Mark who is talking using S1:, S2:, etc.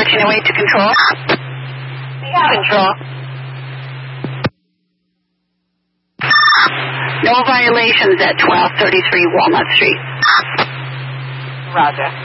S1: 1308 to control. Control. No violations at 1233 Walnut Street.
S2: Roger.